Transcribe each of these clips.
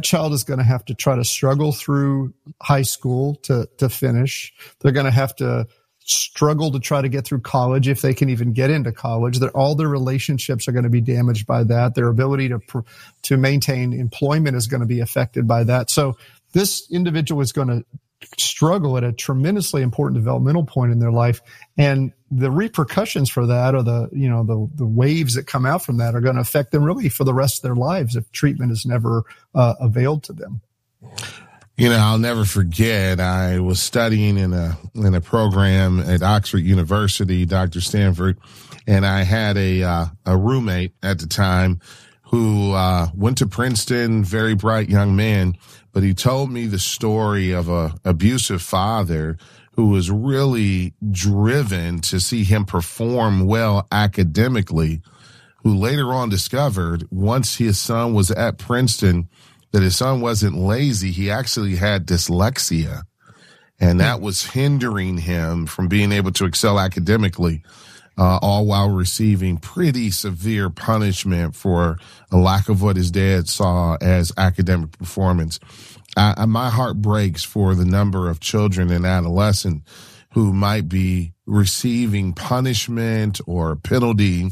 child is going to have to try to struggle through high school to finish. They're going to have to struggle to try to get through college if they can even get into college. All their relationships are going to be damaged by that. Their ability to maintain employment is going to be affected by that. So this individual is going to struggle at a tremendously important developmental point in their life, and the repercussions for that, or the waves that come out from that, are going to affect them really for the rest of their lives if treatment is never availed to them. I'll never forget, I was studying in a program at Oxford University, Dr. Stanford, and I had a roommate at the time who went to Princeton, very bright young man, but he told me the story of a abusive father who was really driven to see him perform well academically, who later on discovered, once his son was at Princeton, that his son wasn't lazy. He actually had dyslexia, and that was hindering him from being able to excel academically, all while receiving pretty severe punishment for a lack of what his dad saw as academic performance. My heart breaks for the number of children and adolescents who might be receiving punishment or penalty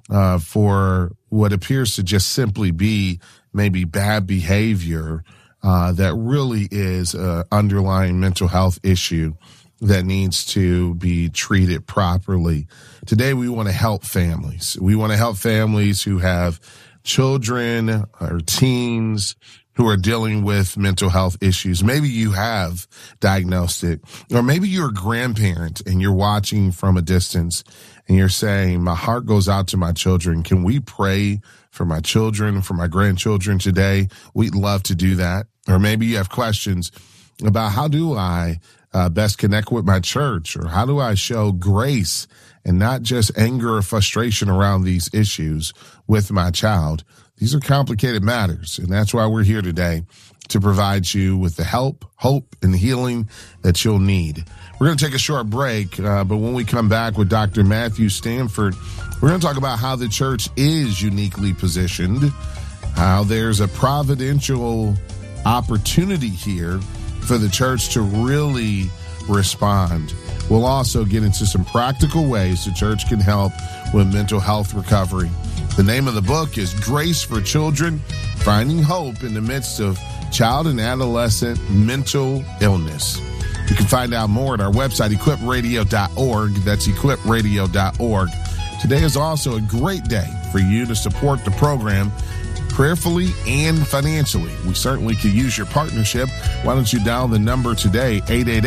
for what appears to just simply be maybe bad behavior that really is an underlying mental health issue that needs to be treated properly. Today, we want to help families. We want to help families who have children or teens who are dealing with mental health issues. Maybe you have diagnosed it, or maybe you're a grandparent and you're watching from a distance and you're saying, my heart goes out to my children. Can we pray for my children, for my grandchildren today? We'd love to do that. Or maybe you have questions about, how do I best connect with my church, or how do I show grace and not just anger or frustration around these issues with my child? These are complicated matters, and that's why we're here today, to provide you with the help, hope, and healing that you'll need. We're going to take a short break, but when we come back with Dr. Matthew Stanford, we're going to talk about how the church is uniquely positioned, how there's a providential opportunity here for the church to really respond. We'll also get into some practical ways the church can help with mental health recovery. The name of the book is Grace for Children, Finding Hope in the Midst of Child and Adolescent Mental Illness. You can find out more at our website, equipradio.org. That's equipradio.org. Today is also a great day for you to support the program prayerfully and financially. We certainly could use your partnership. Why don't you dial the number today,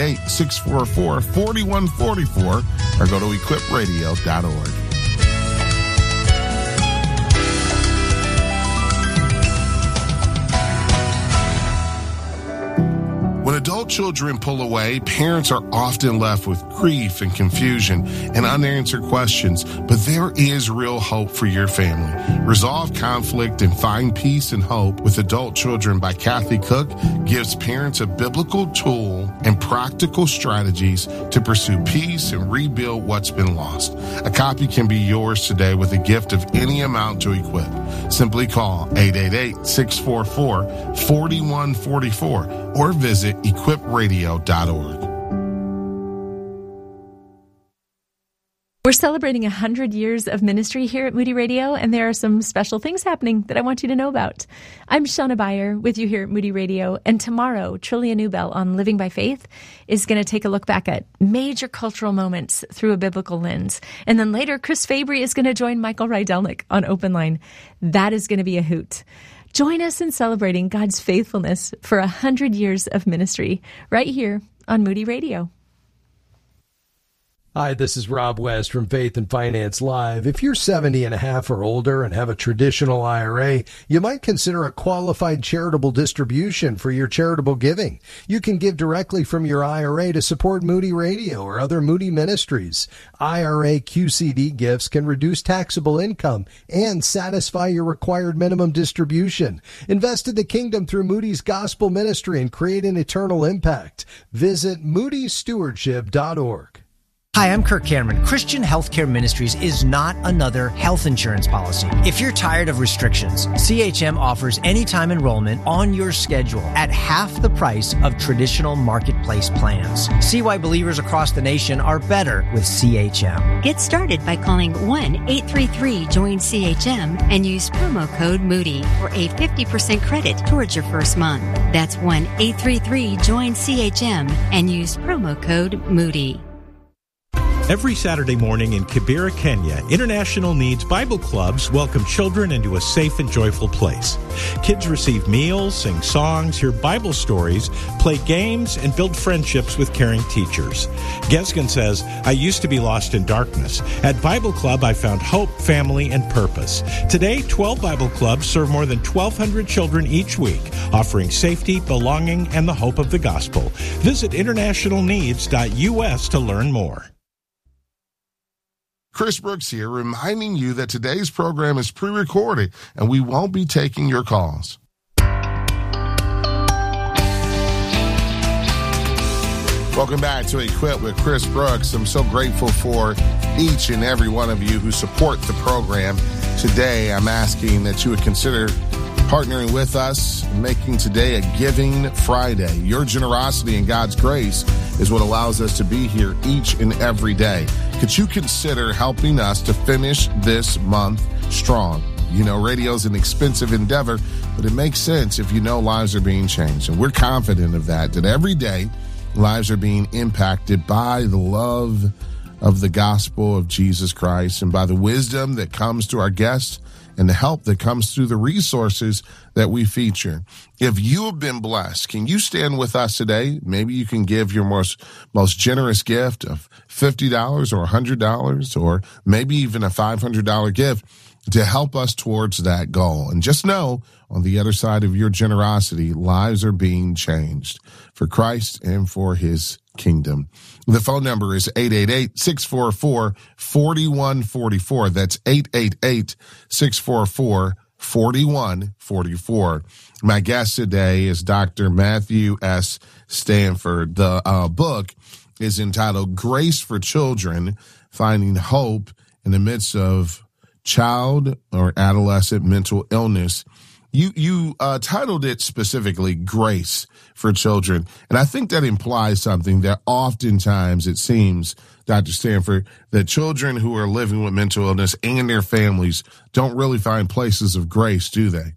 888-644-4144, or go to equipradio.org. When adult children pull away, parents are often left with grief and confusion and unanswered questions, but there is real hope for your family. Resolve conflict and find peace and hope with Adult Children by Kathy Cook gives parents a biblical tool and practical strategies to pursue peace and rebuild what's been lost. A copy can be yours today with a gift of any amount to equip. Simply call 888-644-4144 or visit equipradio.org. We're celebrating 100 years of ministry here at Moody Radio, and there are some special things happening that I want you to know about. I'm Shauna Beyer with you here at Moody Radio, and tomorrow, Trillia Newbell on Living by Faith is going to take a look back at major cultural moments through a biblical lens. And then later, Chris Fabry is going to join Michael Rydelnik on Open Line. That is going to be a hoot. Join us in celebrating God's faithfulness for 100 years of ministry right here on Moody Radio. Hi, this is Rob West from Faith and Finance Live. If you're 70 and a half or older and have a traditional IRA, you might consider a qualified charitable distribution for your charitable giving. You can give directly from your IRA to support Moody Radio or other Moody ministries. IRA QCD gifts can reduce taxable income and satisfy your required minimum distribution. Invest in the kingdom through Moody's Gospel Ministry and create an eternal impact. Visit moodystewardship.org. Hi, I'm Kirk Cameron. Christian Healthcare Ministries is not another health insurance policy. If you're tired of restrictions, CHM offers anytime enrollment on your schedule at half the price of traditional marketplace plans. See why believers across the nation are better with CHM. Get started by calling 1-833-JOIN-CHM and use promo code Moody for a 50% credit towards your first month. That's 1-833-JOIN-CHM and use promo code Moody. Every Saturday morning in Kibera, Kenya, International Needs Bible Clubs welcome children into a safe and joyful place. Kids receive meals, sing songs, hear Bible stories, play games, and build friendships with caring teachers. Gesgen says, I used to be lost in darkness. At Bible Club, I found hope, family, and purpose. Today, 12 Bible Clubs serve more than 1,200 children each week, offering safety, belonging, and the hope of the gospel. Visit internationalneeds.us to learn more. Chris Brooks here, reminding you that today's program is pre-recorded and we won't be taking your calls. Welcome back to Equip with Chris Brooks. I'm so grateful for each and every one of you who support the program. Today, I'm asking that you would consider partnering with us, making today a Giving Friday. Your generosity and God's grace is what allows us to be here each and every day. Could you consider helping us to finish this month strong? You know, radio's an expensive endeavor, but it makes sense if you know lives are being changed. And we're confident of that every day lives are being impacted by the love of the gospel of Jesus Christ and by the wisdom that comes to our guests and the help that comes through the resources that we feature. If you have been blessed, can you stand with us today? Maybe you can give your most generous gift of $50 or $100 or maybe even a $500 gift to help us towards that goal. And just know, on the other side of your generosity, lives are being changed for Christ and for his kingdom. The phone number is 888-644-4144. That's 888-644-4144. My guest today is Dr. Matthew S. Stanford. The book is entitled Grace for Children, Finding Hope in the Midst of Child or Adolescent Mental Illness. You titled it specifically Grace for Children. And I think that implies something that oftentimes it seems, Dr. Stanford, that children who are living with mental illness and their families don't really find places of grace, do they?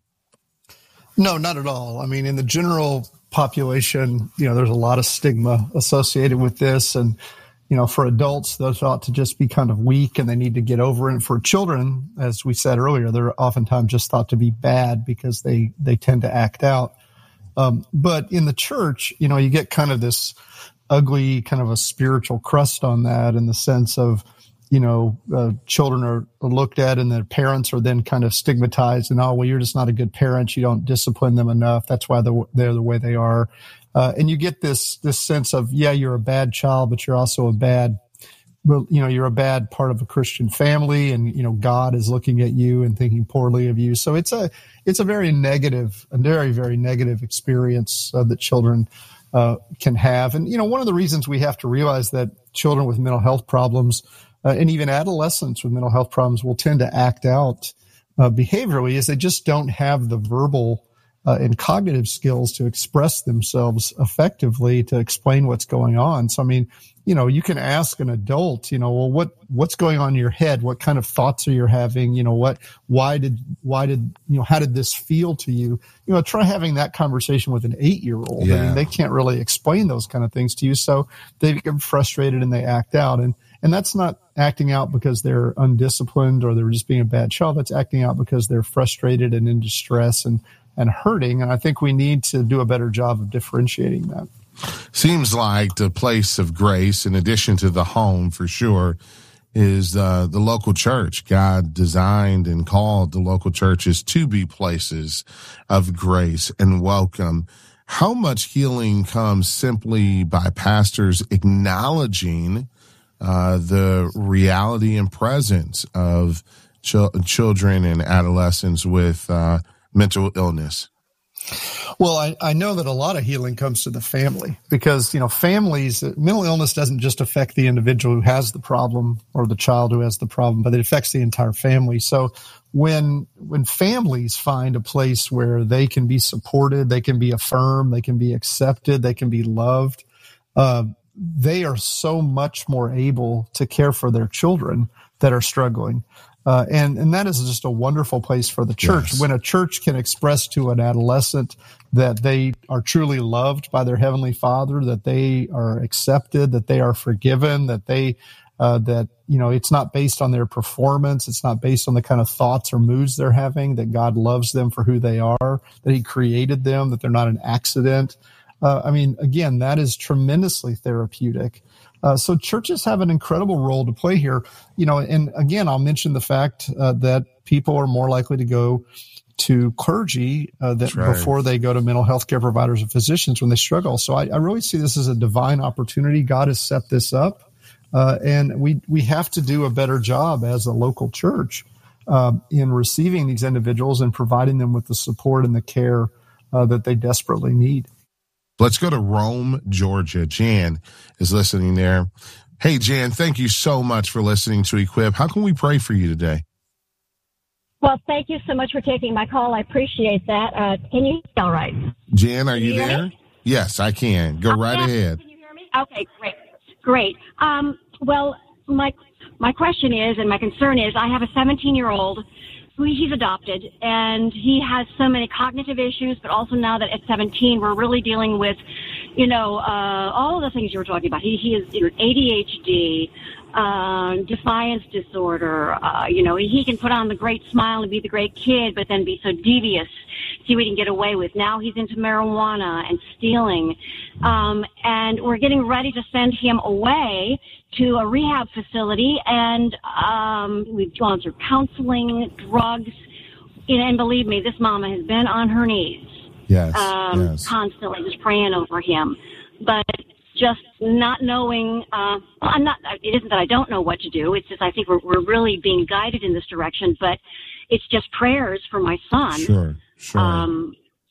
No, not at all. I mean, in the general population, there's a lot of stigma associated with this. And, for adults, those ought to just be kind of weak and they need to get over it. For children, as we said earlier, they're oftentimes just thought to be bad because they tend to act out. But in the church, you get kind of this ugly kind of a spiritual crust on that in the sense of, children are looked at and their parents are then kind of stigmatized and, oh, well, you're just not a good parent. You don't discipline them enough. That's why they're the way they are. And you get this sense of, yeah, you're a bad child, but you're also you're a bad part of a Christian family, and God is looking at you and thinking poorly of you. So it's a very negative, a very, very negative experience that children can have. And one of the reasons we have to realize that children with mental health problems and even adolescents with mental health problems will tend to act out behaviorally is they just don't have the verbal and cognitive skills to express themselves effectively to explain what's going on. So, I mean, you can ask an adult, well, what's going on in your head? What kind of thoughts are you having? Why did how did this feel to you? Try having that conversation with an 8-year-old. Yeah. I mean, they can't really explain those kind of things to you. So they get frustrated and they act out. And that's not acting out because they're undisciplined or they're just being a bad child. That's acting out because they're frustrated and in distress and hurting. And I think we need to do a better job of differentiating that. Seems like the place of grace, in addition to the home for sure, is the local church. God designed and called the local churches to be places of grace and welcome. How much healing comes simply by pastors acknowledging the reality and presence of children and adolescents with mental illness? Well, I know that a lot of healing comes to the family because, families, mental illness doesn't just affect the individual who has the problem or the child who has the problem, but it affects the entire family. So when families find a place where they can be supported, they can be affirmed, they can be accepted, they can be loved, they are so much more able to care for their children that are struggling. And that is just a wonderful place for the church. Yes. When a church can express to an adolescent that they are truly loved by their Heavenly Father, that they are accepted, that they are forgiven, that it's not based on their performance. It's not based on the kind of thoughts or moods they're having, that God loves them for who they are, that He created them, that they're not an accident. Again, that is tremendously therapeutic. So churches have an incredible role to play here, and again, I'll mention the fact that people are more likely to go to clergy before they go to mental health care providers and physicians when they struggle. So I really see this as a divine opportunity. God has set this up, and we have to do a better job as a local church in receiving these individuals and providing them with the support and the care that they desperately need. Let's go to Rome, Georgia. Jan is listening there. Hey, Jan, thank you so much for listening to Equip. How can we pray for you today? Well, thank you so much for taking my call. I appreciate that. Can you hear me all right? Jan, are you there? Yes, I can. Go right ahead. Can you hear me? Okay, great. Well, my question is, and my concern is, I have a 17-year-old who he's adopted, and he has so many cognitive issues, but also now that at 17, we're really dealing with, all of the things you were talking about. He has ADHD, defiance disorder. He can put on the great smile and be the great kid, but then be so devious, see what he can get away with. Now he's into marijuana and stealing. And we're getting ready to send him away to a rehab facility, and we've gone through counseling, drugs, and believe me, this mama has been on her knees. Yes. Constantly just praying over him. But just not knowing, it isn't that I don't know what to do. It's just I think we're really being guided in this direction, but it's just prayers for my son. Sure.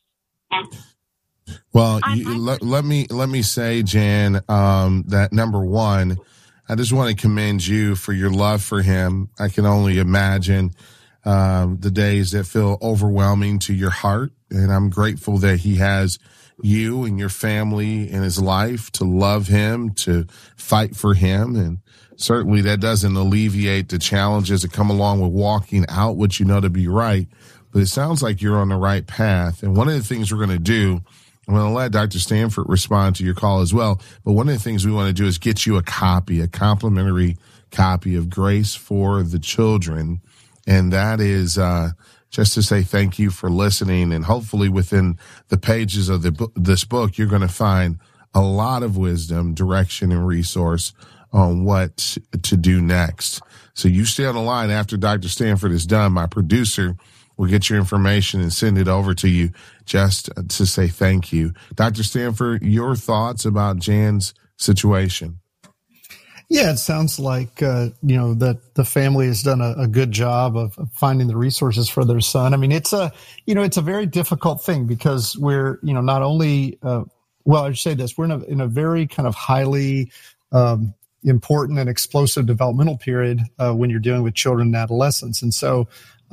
Well, let me say, Jan, that number one, I just want to commend you for your love for him. I can only imagine the days that feel overwhelming to your heart, and I'm grateful that he has you and your family in his life to love him, to fight for him, and certainly that doesn't alleviate the challenges that come along with walking out what you know to be right, but it sounds like you're on the right path. And one of the things we're going to do, I'm going to let Dr. Stanford respond to your call as well, but one of the things we want to do is get you a complimentary copy of Grace for the Children, and that is just to say thank you for listening, and hopefully within the pages of this book, you're going to find a lot of wisdom, direction, and resource on what to do next. So you stay on the line after Dr. Stanford is done. My producer will get your information and send it over to you just to say thank you. Dr. Stanford, your thoughts about Jan's situation? Yeah, it sounds like, that the family has done a good job of finding the resources for their son. I mean, it's a very difficult thing because we're, not only, I should say this, we're in a very kind of highly important and explosive developmental period when you're dealing with children and adolescents. And so,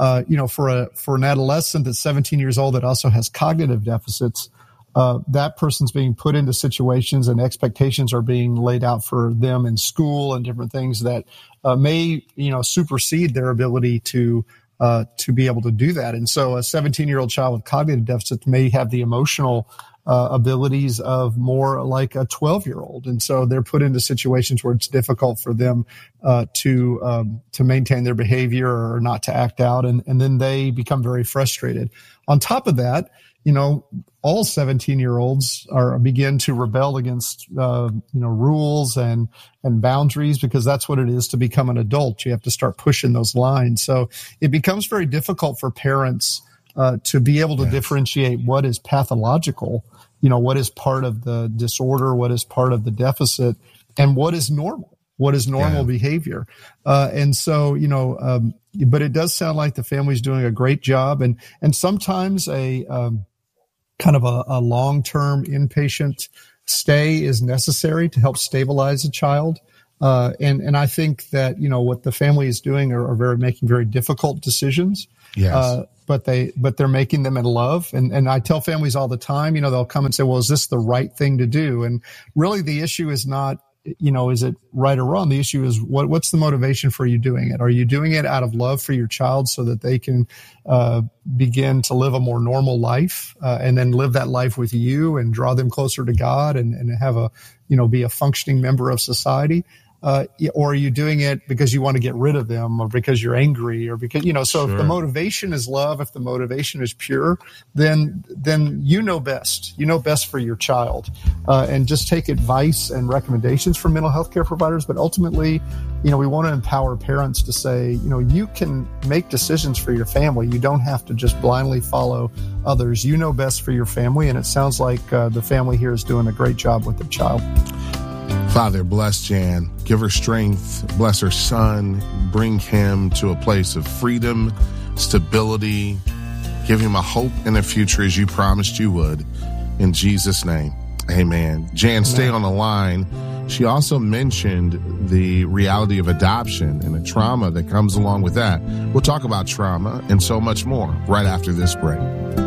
for an adolescent that's 17 years old that also has cognitive deficits, that person's being put into situations and expectations are being laid out for them in school and different things that may, supersede their ability to be able to do that. And so a 17-year-old child with cognitive deficits may have the emotional abilities of more like a 12-year-old. And so they're put into situations where it's difficult for them to maintain their behavior or not to act out. And then they become very frustrated. On top of that, all 17-year-olds begin to rebel against, rules and boundaries, because that's what it is to become an adult. You have to start pushing those lines. So it becomes very difficult for parents to be able to differentiate what is pathological, what is part of the disorder, what is part of the deficit, and what is normal. What is normal behavior? And so, but it does sound like the family's doing a great job. And sometimes a kind of a long-term inpatient stay is necessary to help stabilize a child. And I think that, what the family is doing are making very difficult decisions. Yes. But they're making them in love. And I tell families all the time, they'll come and say, well, is this the right thing to do? And really the issue is not, is it right or wrong? The issue is what's the motivation for you doing it? Are you doing it out of love for your child so that they can begin to live a more normal life and then live that life with you and draw them closer to God and have be a functioning member of society? Or are you doing it because you want to get rid of them or because you're angry or because, so Sure. If the motivation is love, if the motivation is pure, then you know best. You know best for your child. And just take advice and recommendations from mental health care providers. But ultimately, we want to empower parents to say, you can make decisions for your family. You don't have to just blindly follow others. You know best for your family. And it sounds like the family here is doing a great job with their child. Father, bless Jan, give her strength, bless her son, bring him to a place of freedom, stability, give him a hope in the future as you promised you would. In Jesus' name, amen. Jan, stay on the line. She also mentioned the reality of adoption and the trauma that comes along with that. We'll talk about trauma and so much more right after this break.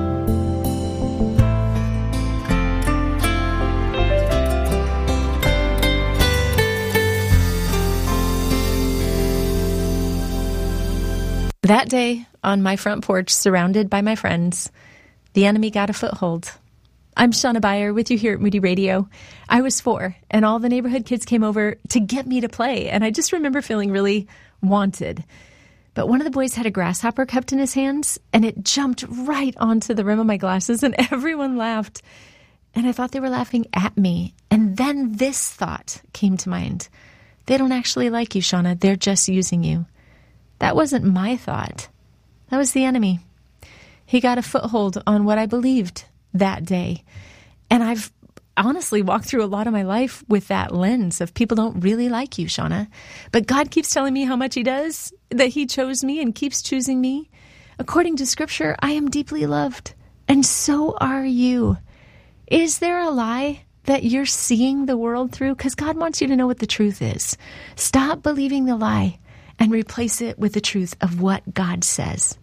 That day, on my front porch, surrounded by my friends, the enemy got a foothold. I'm Shauna Beyer with you here at Moody Radio. I was 4, and all the neighborhood kids came over to get me to play, and I just remember feeling really wanted. But one of the boys had a grasshopper cupped in his hands, and it jumped right onto the rim of my glasses, and everyone laughed. And I thought they were laughing at me. And then this thought came to mind. They don't actually like you, Shauna. They're just using you. That wasn't my thought. That was the enemy. He got a foothold on what I believed that day. And I've honestly walked through a lot of my life with that lens of people don't really like you, Shauna. But God keeps telling me how much he does, that he chose me and keeps choosing me. According to Scripture, I am deeply loved, and so are you. Is there a lie that you're seeing the world through? Because God wants you to know what the truth is. Stop believing the lie and replace it with the truth of what God says.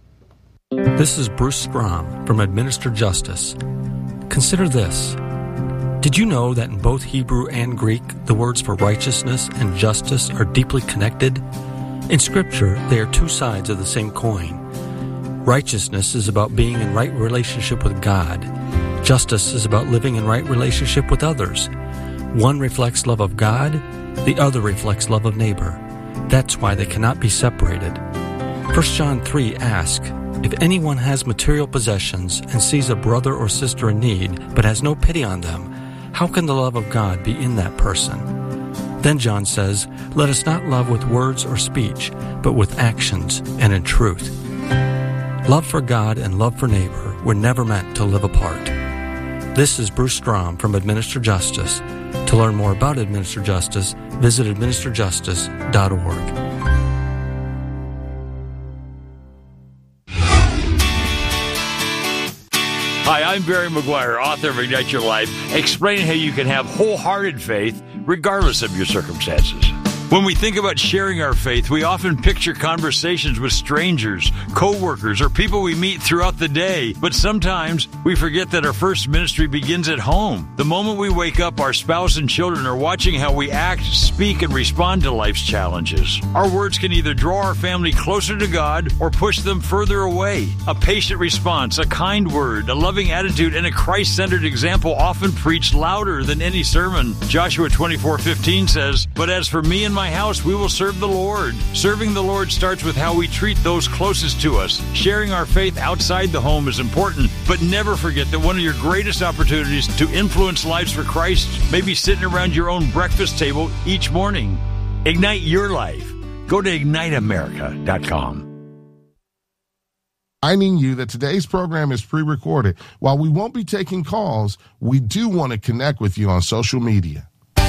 This is Bruce Strom from Administer Justice. Consider this. Did you know that in both Hebrew and Greek, the words for righteousness and justice are deeply connected? In Scripture, they are two sides of the same coin. Righteousness is about being in right relationship with God. Justice is about living in right relationship with others. One reflects love of God, the other reflects love of neighbor. That's why they cannot be separated. 1 John 3 asks, if anyone has material possessions and sees a brother or sister in need but has no pity on them, how can the love of God be in that person? Then John says, let us not love with words or speech, but with actions and in truth. Love for God and love for neighbor were never meant to live apart. This is Bruce Strom from Administer Justice. To learn more about Administer Justice, visit administerjustice.org. Hi, I'm Barry McGuire, author of Ignite Your Life, explaining how you can have wholehearted faith regardless of your circumstances. When we think about sharing our faith, we often picture conversations with strangers, co-workers, or people we meet throughout the day. But sometimes we forget that our first ministry begins at home. The moment we wake up, our spouse and children are watching how we act, speak, and respond to life's challenges. Our words can either draw our family closer to God or push them further away. A patient response, a kind word, a loving attitude, and a Christ-centered example often preach louder than any sermon. Joshua 24:15 says, but as for me and my house, we will serve the Lord. Serving the Lord starts with how we treat those closest to us. Sharing our faith outside the home is important, but never forget that one of your greatest opportunities to influence lives for Christ may be sitting around your own breakfast table each morning. Ignite your life. Go to igniteamerica.com. Reminding you that today's program is pre-recorded. While we won't be taking calls, we do want to connect with you on social media.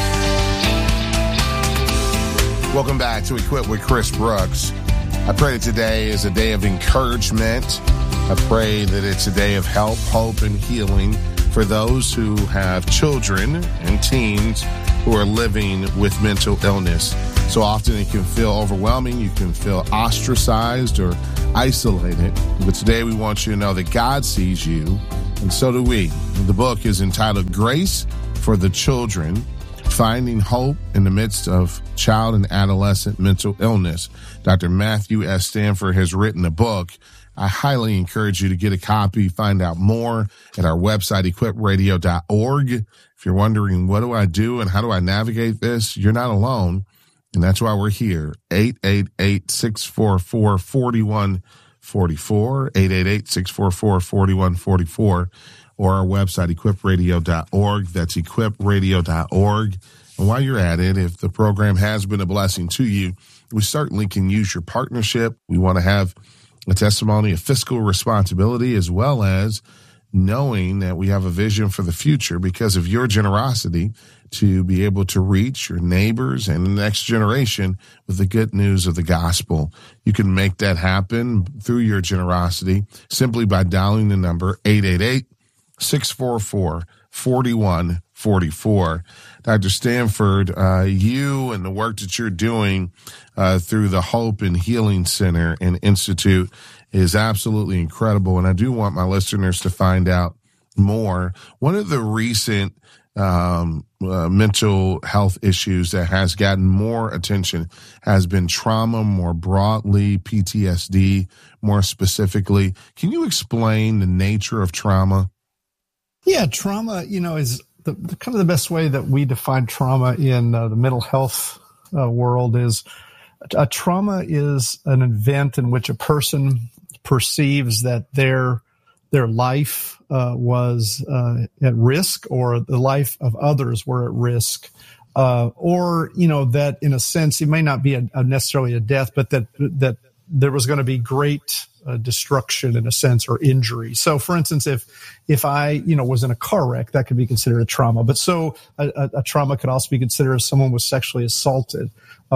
Welcome back to Equip with Chris Brooks. I pray that today is a day of encouragement I pray that it's a day of help, hope, and healing for those who have children and teens who are living with mental illness. So often it can feel overwhelming. You can feel ostracized or isolated. But today we want you to know that God sees you, and so do we. The book is entitled Grace for the Children, Finding Hope in the Midst of Child and Adolescent Mental Illness. Dr. Matthew S. Stanford has written a book. I highly encourage you to get a copy, find out more at our website, equipradio.org. If you're wondering, what do I do and how do I navigate this? You're not alone. And that's why we're here. 888-644-4144, 888-644-4144, or our website, equipradio.org. That's equipradio.org. And while you're at it, if the program has been a blessing to you, we certainly can use your partnership. We want to have a testimony of fiscal responsibility, as well as knowing that we have a vision for the future because of your generosity to be able to reach your neighbors and the next generation with the good news of the gospel. You can make that happen through your generosity simply by dialing the number 888-644-4144. Dr. Stanford, you and the work that you're doing through the Hope and Healing Center and Institute is absolutely incredible. And I do want my listeners to find out more. One of the recent mental health issues that has gotten more attention has been trauma, more broadly, PTSD, more specifically. Can you explain the nature of trauma? Yeah, trauma, is the kind of the best way that we define trauma in the mental health world is a trauma is an event in which a person perceives that their life was at risk, or the life of others were at risk, or that in a sense it may not be necessarily a death, but that there was going to be great destruction in a sense, or injury. So, for instance, if I was in a car wreck, that could be considered a trauma. But so a trauma could also be considered if someone was sexually assaulted.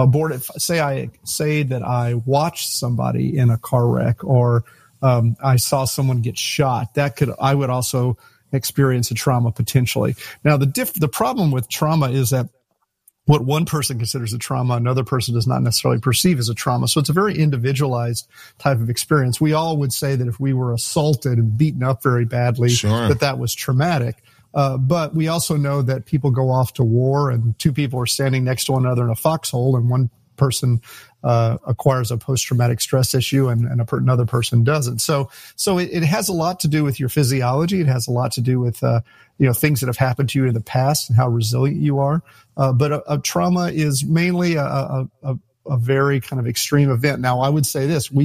Say that I watched somebody in a car wreck, or I saw someone get shot. I would also experience a trauma potentially. Now, the problem with trauma is that what one person considers a trauma, another person does not necessarily perceive as a trauma. So it's a very individualized type of experience. We all would say that if we were assaulted and beaten up very badly, sure, that was traumatic. But we also know that people go off to war and two people are standing next to one another in a foxhole, and one person acquires a post-traumatic stress issue and another person doesn't. So it has a lot to do with your physiology. It has a lot to do with things that have happened to you in the past and how resilient you are. But a trauma is mainly a very kind of extreme event. Now, I would say this: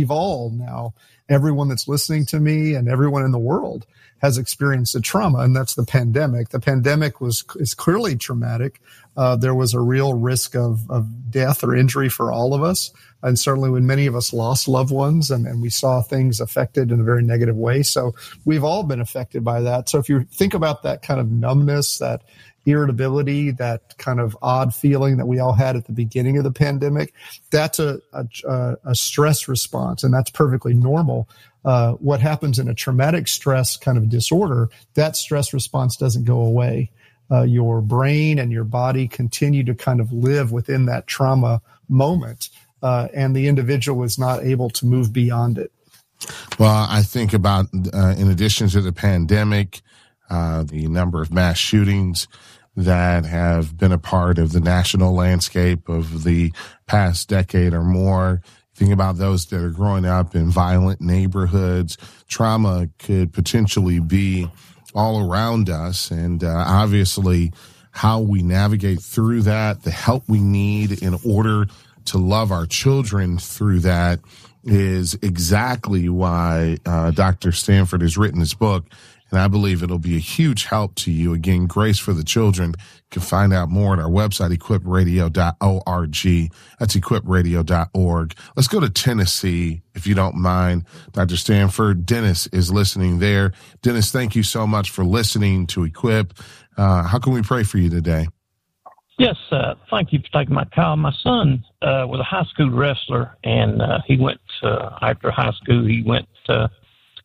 everyone that's listening to me and everyone in the world has experienced a trauma, and that's the pandemic. The pandemic is clearly traumatic. There was a real risk of death or injury for all of us. And certainly when many of us lost loved ones and we saw things affected in a very negative way. So we've all been affected by that. So if you think about that kind of numbness, that irritability, that kind of odd feeling that we all had at the beginning of the pandemic, that's a stress response, and that's perfectly normal. What happens in a traumatic stress kind of disorder, that stress response doesn't go away. Your brain and your body continue to kind of live within that trauma moment, and the individual is not able to move beyond it. Well, I think about, in addition to the pandemic, the number of mass shootings that have been a part of the national landscape of the past decade or more. Think about those that are growing up in violent neighborhoods. Trauma could potentially be all around us, and obviously how we navigate through that, the help we need in order to love our children through that, is exactly why Dr. Stanford has written this book. And I believe it'll be a huge help to you. Again, Grace for the Children. You can find out more at our website, equipradio.org. That's equipradio.org. Let's go to Tennessee, if you don't mind, Dr. Stanford. Dennis is listening there. Dennis, thank you so much for listening to Equip. How can we pray for you today? Yes, thank you for taking my call. My son was a high school wrestler, and he went after high school. He went to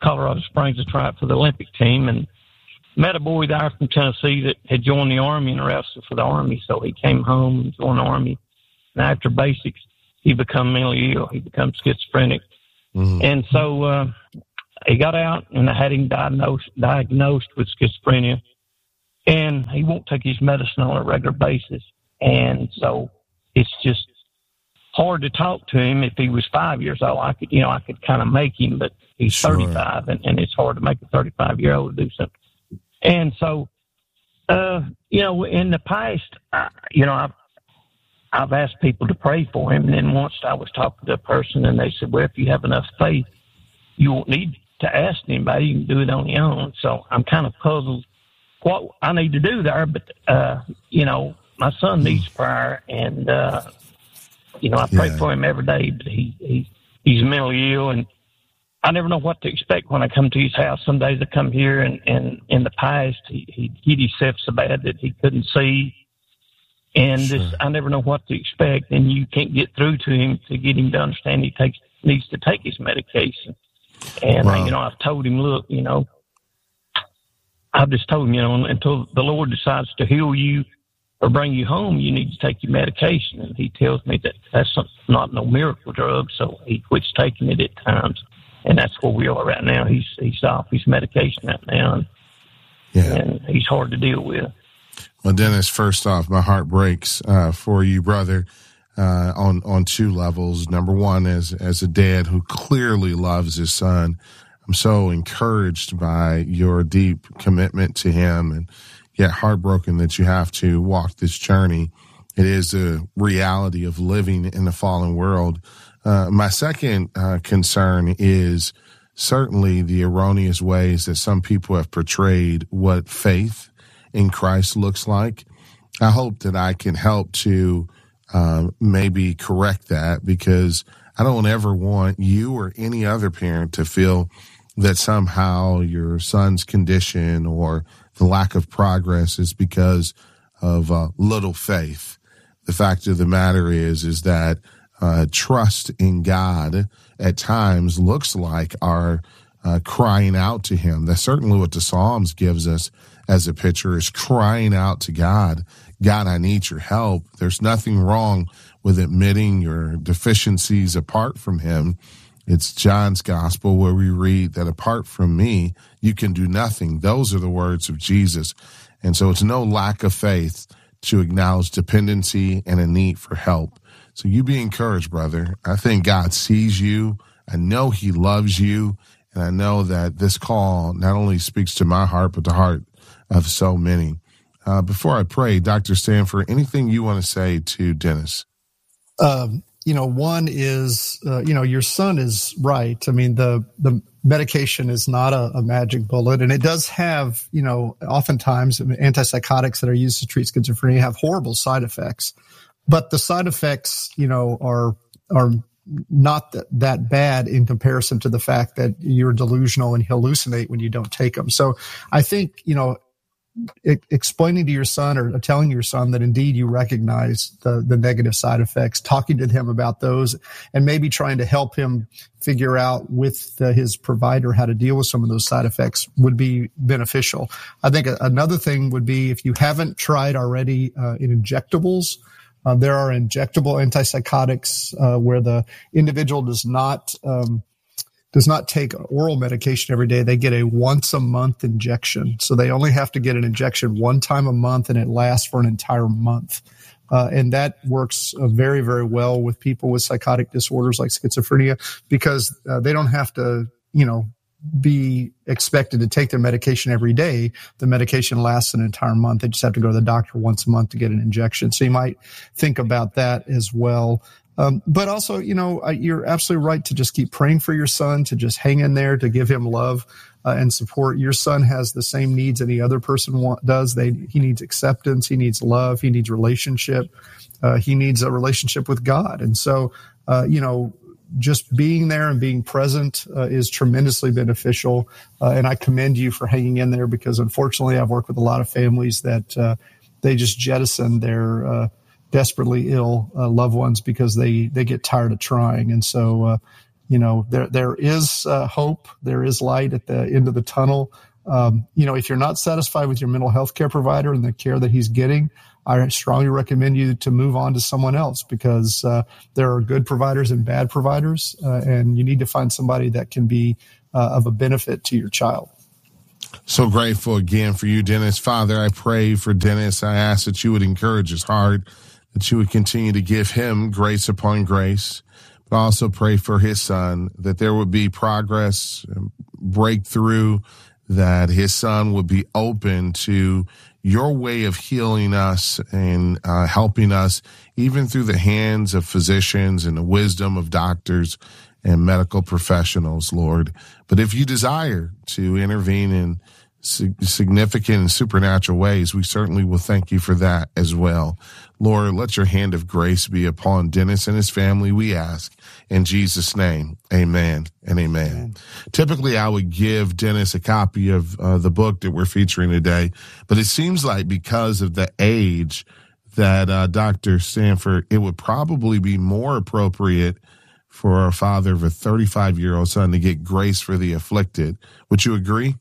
Colorado Springs to try out for the Olympic team, and met a boy there from Tennessee that had joined the Army and wrestled for the Army. So he came home and joined the Army. And after basics, he became mentally ill. He became schizophrenic. Mm-hmm. And so he got out, and I had him diagnosed with schizophrenia. And he won't take his medicine on a regular basis. And so it's just hard to talk to him. If he was 5 years old, I could kind of make him, but he's sure. 35, and it's hard to make a 35-year-old do something. And so, in the past, I've asked people to pray for him. And then once I was talking to a person, and they said, well, if you have enough faith, you won't need to ask anybody. You can do it on your own. So I'm kind of puzzled what I need to do there. But, my son needs prayer, and, I pray for him every day, but he's mentally ill, and I never know what to expect when I come to his house. Some days I come here, and in the past, he hit himself so bad that he couldn't see. And sure. I never know what to expect, and you can't get through to him to get him to understand he needs to take his medication. And, wow. I've told him, look, I've just told him, until the Lord decides to heal you or bring you home, you need to take your medication. And he tells me that that's not no miracle drug, so he quits taking it at times. And that's where we are right now. He's off his medication right now, and he's hard to deal with. Well, Dennis, first off, my heart breaks for you, brother, on two levels. Number one, as a dad who clearly loves his son, I'm so encouraged by your deep commitment to him, and yet heartbroken that you have to walk this journey. It is a reality of living in the fallen world. My second concern is certainly the erroneous ways that some people have portrayed what faith in Christ looks like. I hope that I can help to maybe correct that, because I don't ever want you or any other parent to feel that somehow your son's condition or the lack of progress is because of little faith. The fact of the matter is that trust in God at times looks like our crying out to him. That's certainly what the Psalms gives us as a picture, is crying out to God. God, I need your help. There's nothing wrong with admitting your deficiencies apart from him. It's John's gospel where we read that apart from me, you can do nothing. Those are the words of Jesus. And so it's no lack of faith to acknowledge dependency and a need for help. So you be encouraged, brother. I think God sees you. I know he loves you. And I know that this call not only speaks to my heart, but the heart of so many. Before I pray, Dr. Stanford, anything you want to say to Dennis? One is, your son is right. I mean, the medication is not a magic bullet, and it does have, oftentimes antipsychotics that are used to treat schizophrenia have horrible side effects, but the side effects, are not that bad in comparison to the fact that you're delusional and hallucinate when you don't take them. So I think, explaining to your son or telling your son that indeed you recognize the negative side effects, talking to him about those, and maybe trying to help him figure out with his provider how to deal with some of those side effects would be beneficial. I think another thing would be, if you haven't tried already in injectables, there are injectable antipsychotics where the individual does not take oral medication every day. They get a once-a-month injection. So they only have to get an injection one time a month, and it lasts for an entire month. And that works very, very well with people with psychotic disorders like schizophrenia, because they don't have to, be expected to take their medication every day. The medication lasts an entire month. They just have to go to the doctor once a month to get an injection. So you might think about that as well. But also, you're absolutely right to just keep praying for your son, to just hang in there, to give him love and support. Your son has the same needs any other person does. He needs acceptance. He needs love. He needs relationship. He needs a relationship with God. And so, just being there and being present is tremendously beneficial. And I commend you for hanging in there, because unfortunately I've worked with a lot of families that they just jettison their desperately ill loved ones because they get tired of trying. And so there is hope. There is light at the end of the tunnel. If you're not satisfied with your mental health care provider and the care that he's getting, I strongly recommend you to move on to someone else, because there are good providers and bad providers, and you need to find somebody that can be of a benefit to your child. So grateful again for you, Dennis. Father, I pray for Dennis. I ask that you would encourage his heart, that you would continue to give him grace upon grace. But I also pray for his son, that there would be progress, breakthrough, that his son would be open to your way of healing us and helping us, even through the hands of physicians and the wisdom of doctors and medical professionals, Lord. But if you desire to intervene in significant and supernatural ways, we certainly will thank you for that as well. Lord, let your hand of grace be upon Dennis and his family, we ask. In Jesus' name, amen and amen. Typically, I would give Dennis a copy of the book that we're featuring today, but it seems like because of the age that Dr. Stanford, it would probably be more appropriate for a father of a 35-year-old son to get Grace for the Afflicted. Would you agree?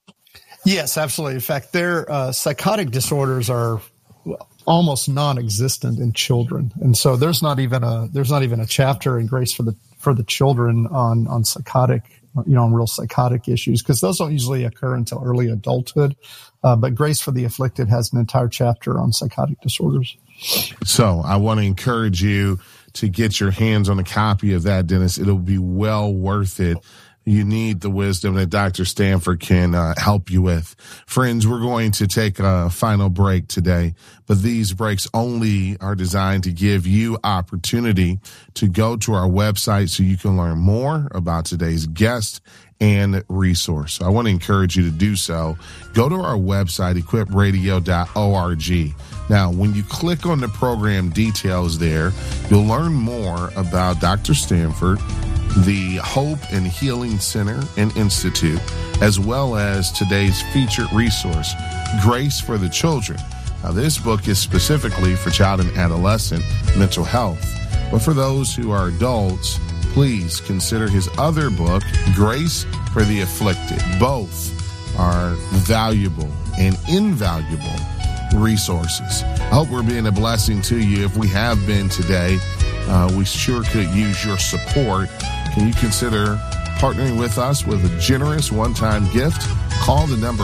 Yes, absolutely. In fact, their psychotic disorders are almost non-existent in children, and so there's not even a chapter in Grace for the children on psychotic, on real psychotic issues, because those don't usually occur until early adulthood. But Grace for the Afflicted has an entire chapter on psychotic disorders. So I want to encourage you to get your hands on a copy of that, Dennis. It'll be well worth it. You need the wisdom that Dr. Stanford can help you with. Friends, we're going to take a final break today, but these breaks only are designed to give you opportunity to go to our website so you can learn more about today's guest and resource. I want to encourage you to do so. Go to our website, equipradio.org. Now, when you click on the program details there, you'll learn more about Dr. Stanford, the Hope and Healing Center and Institute, as well as today's featured resource, Grace for the Children. Now, this book is specifically for child and adolescent mental health, but for those who are adults, please consider his other book, Grace for the Afflicted. Both are valuable and invaluable resources. I hope we're being a blessing to you. If we have been today, we sure could use your support. Can you consider partnering with us with a generous one-time gift? Call the number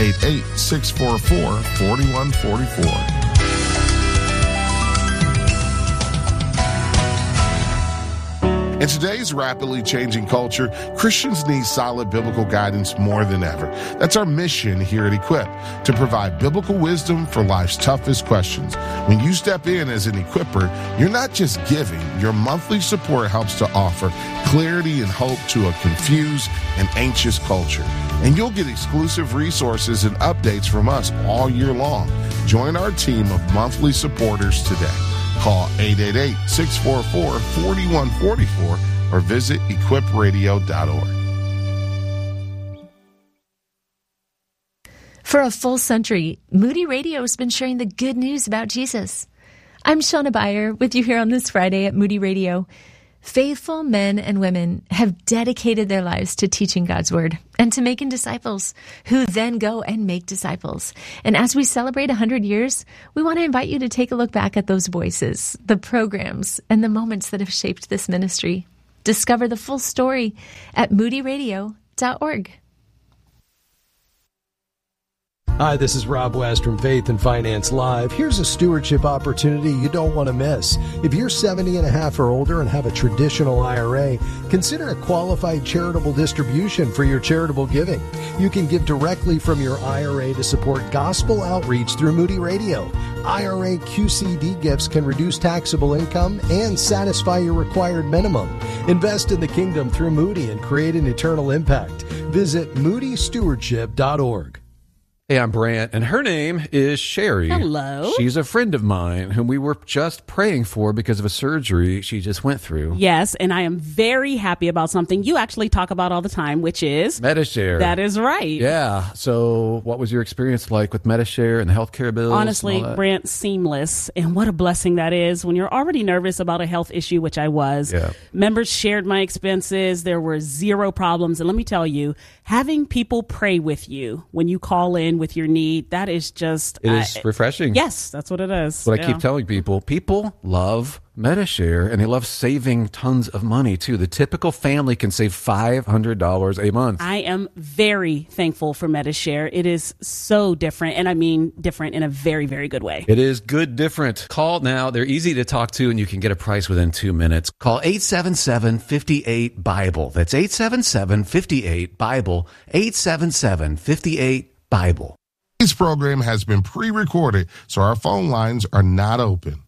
888-644-4144. In today's rapidly changing culture, Christians need solid biblical guidance more than ever. That's our mission here at Equip, to provide biblical wisdom for life's toughest questions. When you step in as an equipper, you're not just giving. Your monthly support helps to offer clarity and hope to a confused and anxious culture. And you'll get exclusive resources and updates from us all year long. Join our team of monthly supporters today. Call 888-644-4144 or visit equipradio.org. For a full century, Moody Radio has been sharing the good news about Jesus. I'm Shauna Beyer with you here on this Friday at Moody Radio. Faithful men and women have dedicated their lives to teaching God's Word and to making disciples who then go and make disciples. And as we celebrate 100 years, we want to invite you to take a look back at those voices, the programs, and the moments that have shaped this ministry. Discover the full story at moodyradio.org. Hi, this is Rob West from Faith and Finance Live. Here's a stewardship opportunity you don't want to miss. If you're 70 and a half or older and have a traditional IRA, consider a qualified charitable distribution for your charitable giving. You can give directly from your IRA to support gospel outreach through Moody Radio. IRA QCD gifts can reduce taxable income and satisfy your required minimum. Invest in the kingdom through Moody and create an eternal impact. Visit moodystewardship.org. Hey, I'm Brant, and her name is Sherry. Hello. She's a friend of mine whom we were just praying for because of a surgery she just went through. Yes, and I am very happy about something you actually talk about all the time, which is Medi-Share. That is right. Yeah. So what was your experience like with Medi-Share and the healthcare bills? Honestly, Brant, seamless. And what a blessing that is when you're already nervous about a health issue, which I was. Yeah. Members shared my expenses. There were zero problems. And let me tell you, having people pray with you when you call in with your need, that is just... It is refreshing. Yes, that's what it is. That's what I keep telling people. People love Medi-Share, and they love saving tons of money, too. The typical family can save $500 a month. I am very thankful for Medi-Share. It is so different, and I mean different in a very, very good way. It is good different. Call now. They're easy to talk to, and you can get a price within 2 minutes. Call 877-58-BIBLE. That's 877-58-BIBLE. 877-58-BIBLE. This program has been pre-recorded, so our phone lines are not open.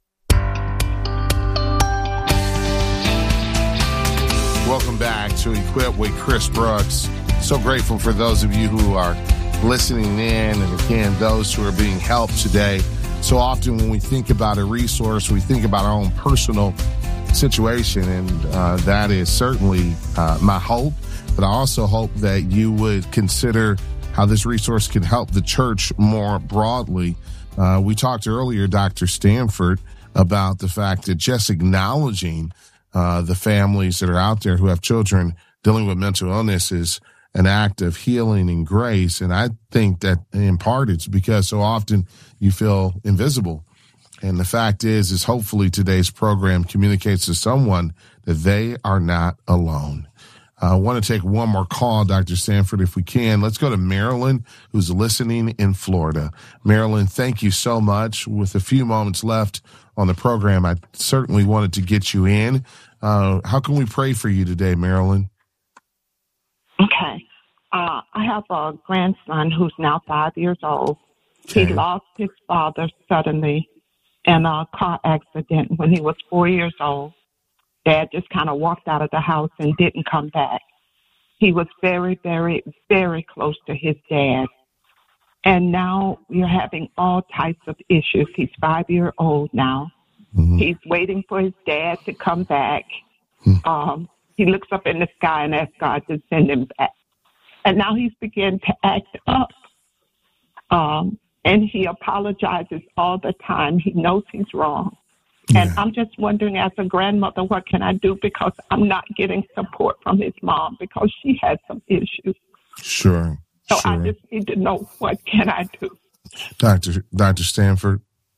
Welcome back to Equip with Chris Brooks. So grateful for those of you who are listening in, and again, those who are being helped today. So often when we think about a resource, we think about our own personal situation, and that is certainly my hope. But I also hope that you would consider how this resource can help the church more broadly. We talked earlier, Dr. Stanford, about the fact that just acknowledging the families that are out there who have children dealing with mental illness is an act of healing and grace. And I think that in part it's because so often you feel invisible. And the fact is hopefully today's program communicates to someone that they are not alone. I want to take one more call, Dr. Stanford, if we can. Let's go to Marilyn, who's listening in Florida. Marilyn, thank you so much. With a few moments left on the program, I certainly wanted to get you in. How can we pray for you today, Marilyn? Okay. I have a grandson who's now 5 years old. Okay. He lost his father suddenly in a car accident when he was 4 years old. Dad just kind of walked out of the house and didn't come back. He was very, very, very close to his dad. And now we're having all types of issues. He's 5 years old now. Mm-hmm. He's waiting for his dad to come back. Mm-hmm. He looks up in the sky and asks God to send him back. And now he's beginning to act up. And he apologizes all the time. He knows he's wrong. And I'm just wondering, as a grandmother, what can I do? Because I'm not getting support from his mom because she has some issues. Sure. So I just need to know, what can I do? Dr. Stanford?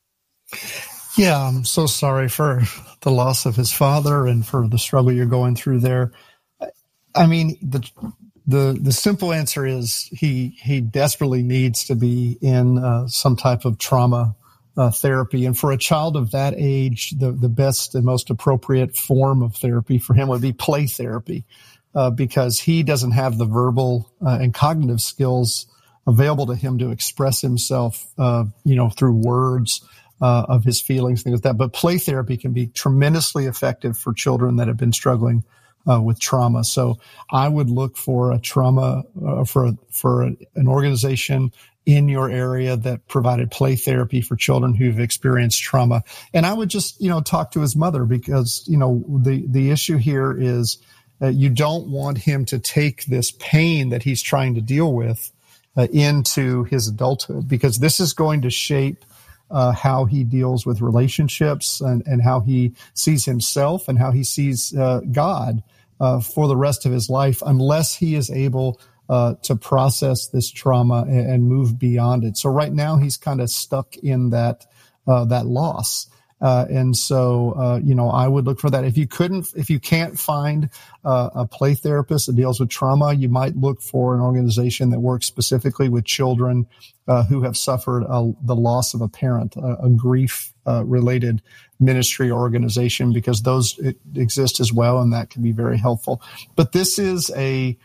Yeah, I'm so sorry for the loss of his father and for the struggle you're going through there. I mean, the simple answer is he desperately needs to be in some type of trauma therapy. And for a child of that age, the best and most appropriate form of therapy for him would be play therapy, because he doesn't have the verbal and cognitive skills available to him to express himself, through words of his feelings, things like that. But play therapy can be tremendously effective for children that have been struggling with trauma. So I would look for a trauma, for an organization in your area that provided play therapy for children who've experienced trauma. And I would just, talk to his mother, because, the issue here is you don't want him to take this pain that he's trying to deal with into his adulthood, because this is going to shape how he deals with relationships and how he sees himself and how he sees God for the rest of his life, unless he is able to process this trauma and move beyond it. So right now he's kind of stuck in that loss. And so, I would look for that. If you can't find a play therapist that deals with trauma, you might look for an organization that works specifically with children who have suffered the loss of a parent, a grief related ministry organization, because those exist as well, and that can be very helpful. But this is I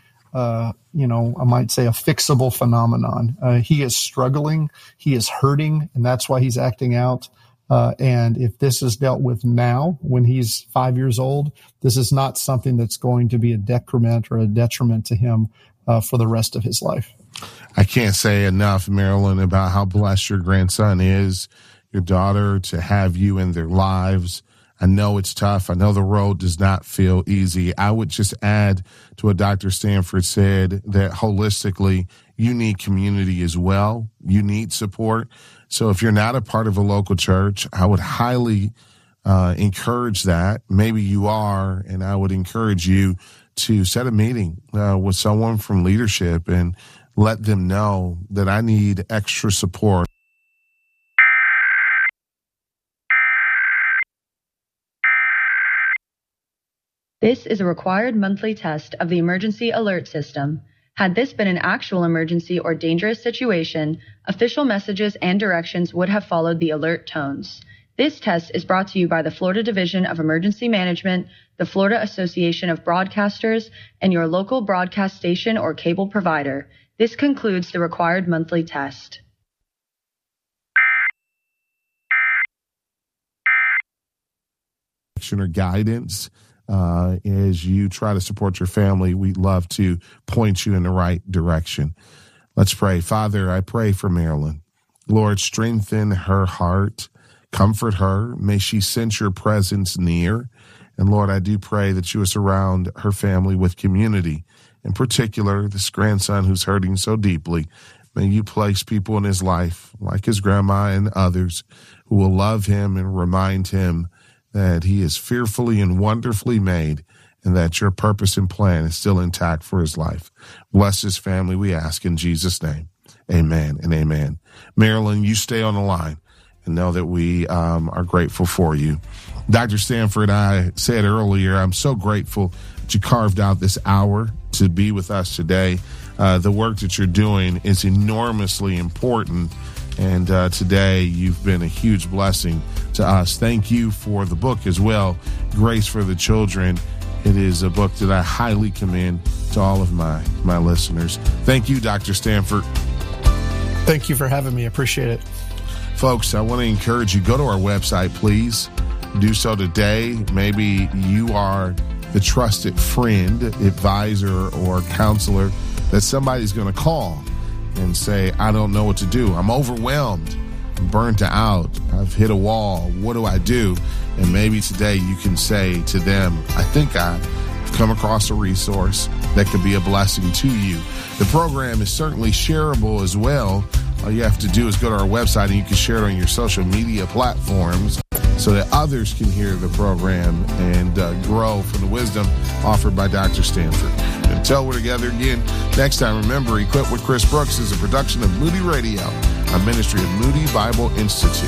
might say a fixable phenomenon. He is struggling, he is hurting, and that's why he's acting out. And if this is dealt with now, when he's 5 years old, this is not something that's going to be a decrement or a detriment to him for the rest of his life. I can't say enough, Marilyn, about how blessed your grandson is, your daughter, to have you in their lives. I know it's tough. I know the road does not feel easy. I would just add to what Dr. Stanford said, that holistically, you need community as well. You need support. So if you're not a part of a local church, I would highly encourage that. Maybe you are, and I would encourage you to set a meeting with someone from leadership and let them know that I need extra support. This is a required monthly test of the emergency alert system. Had this been an actual emergency or dangerous situation, official messages and directions would have followed the alert tones. This test is brought to you by the Florida Division of Emergency Management, the Florida Association of Broadcasters, and your local broadcast station or cable provider. This concludes the required monthly test. Or guidance as you try to support your family, we'd love to point you in the right direction. Let's pray. Father, I pray for Marilyn. Lord, strengthen her heart, comfort her. May she sense your presence near. And Lord, I do pray that you will surround her family with community. In particular, this grandson who's hurting so deeply. May you place people in his life, like his grandma and others, who will love him and remind him that he is fearfully and wonderfully made, and that your purpose and plan is still intact for his life. Bless his family, we ask in Jesus' name. Amen and amen. Marilyn, you stay on the line and know that we are grateful for you. Dr. Stanford, I said earlier, I'm so grateful that you carved out this hour to be with us today. The work that you're doing is enormously important. And today you've been a huge blessing to us. Thank you for the book as well, Grace for the Children. It is a book that I highly commend to all of my listeners. Thank you, Dr. Stanford. Thank you for having me. Appreciate it. Folks, I want to encourage you, go to our website, please. Do so today. Maybe you are the trusted friend, advisor, or counselor that somebody's going to call and say, I don't know what to do. I'm overwhelmed. I'm burnt out. I've hit a wall. What do I do? And maybe today you can say to them, I think I've come across a resource that could be a blessing to you. The program is certainly shareable as well. All you have to do is go to our website and you can share it on your social media platforms so that others can hear the program and grow from the wisdom offered by Dr. Stanford. Until we're together again next time, remember, Equipped with Chris Brooks is a production of Moody Radio, a ministry of Moody Bible Institute.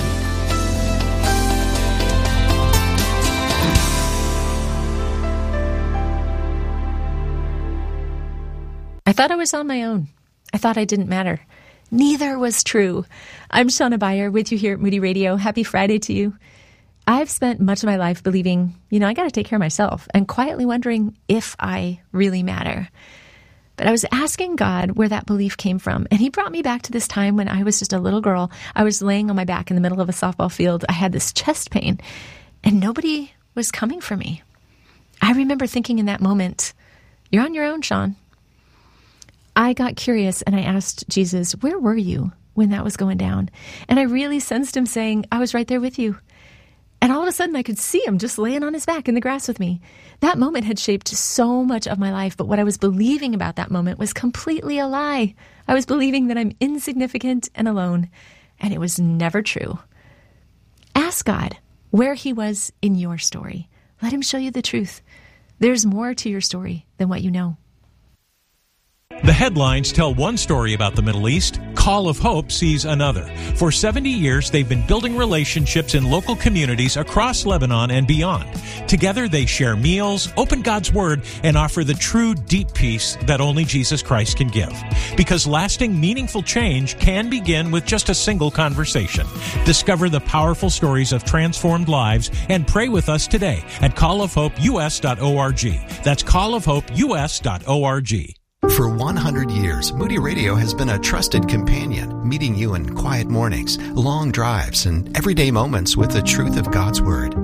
I thought I was on my own. I thought I didn't matter. Neither was true. I'm Shauna Beyer with you here at Moody Radio. Happy Friday to you. I've spent much of my life believing, I got to take care of myself and quietly wondering if I really matter. But I was asking God where that belief came from. And he brought me back to this time when I was just a little girl. I was laying on my back in the middle of a softball field. I had this chest pain and nobody was coming for me. I remember thinking in that moment, you're on your own, Sean. I got curious and I asked Jesus, where were you when that was going down? And I really sensed him saying, I was right there with you. And all of a sudden I could see him just laying on his back in the grass with me. That moment had shaped so much of my life, but what I was believing about that moment was completely a lie. I was believing that I'm insignificant and alone, and it was never true. Ask God where he was in your story. Let him show you the truth. There's more to your story than what you know. The headlines tell one story about the Middle East. Call of Hope sees another. For 70 years, they've been building relationships in local communities across Lebanon and beyond. Together, they share meals, open God's Word, and offer the true, deep peace that only Jesus Christ can give. Because lasting, meaningful change can begin with just a single conversation. Discover the powerful stories of transformed lives and pray with us today at callofhopeus.org. That's callofhopeus.org. For 100 years, Moody Radio has been a trusted companion, meeting you in quiet mornings, long drives, and everyday moments with the truth of God's Word.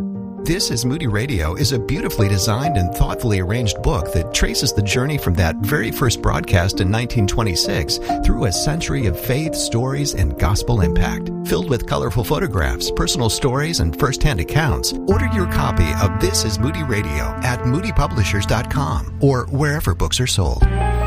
This is Moody Radio is a beautifully designed and thoughtfully arranged book that traces the journey from that very first broadcast in 1926 through a century of faith, stories, and gospel impact. Filled with colorful photographs, personal stories, and first-hand accounts, order your copy of This is Moody Radio at moodypublishers.com or wherever books are sold.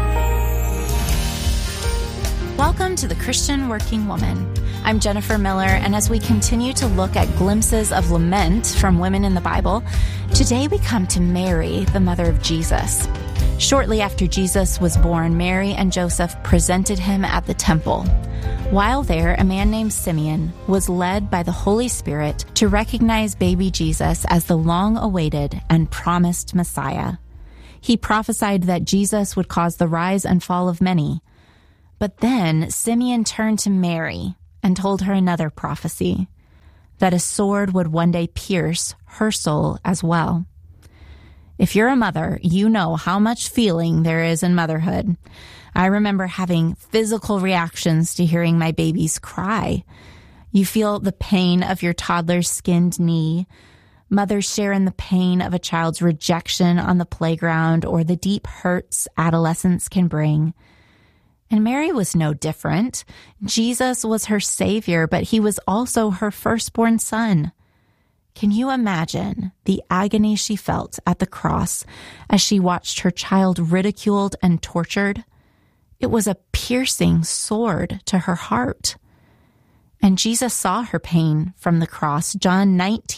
Welcome to The Christian Working Woman. I'm Jennifer Miller, and as we continue to look at glimpses of lament from women in the Bible, today we come to Mary, the mother of Jesus. Shortly after Jesus was born, Mary and Joseph presented him at the temple. While there, a man named Simeon was led by the Holy Spirit to recognize baby Jesus as the long-awaited and promised Messiah. He prophesied that Jesus would cause the rise and fall of many. But then Simeon turned to Mary and told her another prophecy, that a sword would one day pierce her soul as well. If you're a mother, you know how much feeling there is in motherhood. I remember having physical reactions to hearing my babies cry. You feel the pain of your toddler's skinned knee. Mothers share in the pain of a child's rejection on the playground or the deep hurts adolescence can bring. And Mary was no different. Jesus was her savior, but he was also her firstborn son. Can you imagine the agony she felt at the cross as she watched her child ridiculed and tortured? It was a piercing sword to her heart. And Jesus saw her pain from the cross. John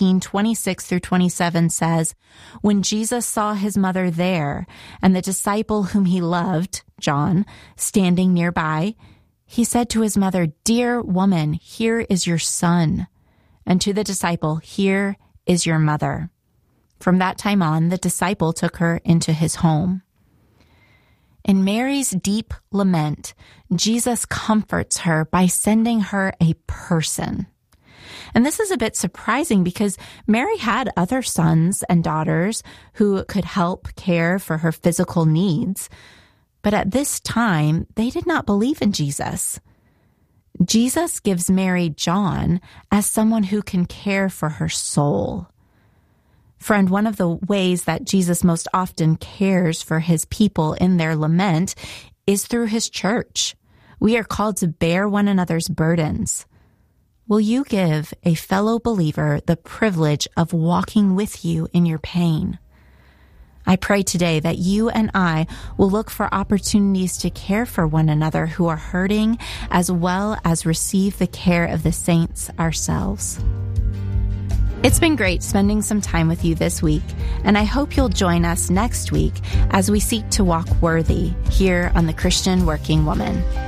19:26-27 says, when Jesus saw his mother there and the disciple whom he loved, John, standing nearby, he said to his mother, "Dear woman, here is your son." And to the disciple, "Here is your mother." From that time on, the disciple took her into his home. In Mary's deep lament, Jesus comforts her by sending her a person. And this is a bit surprising because Mary had other sons and daughters who could help care for her physical needs. But at this time, they did not believe in Jesus. Jesus gives Mary John as someone who can care for her soul. Friend, one of the ways that Jesus most often cares for his people in their lament is through his church. We are called to bear one another's burdens. Will you give a fellow believer the privilege of walking with you in your pain? I pray today that you and I will look for opportunities to care for one another who are hurting, as well as receive the care of the saints ourselves. It's been great spending some time with you this week, and I hope you'll join us next week as we seek to walk worthy here on The Christian Working Woman.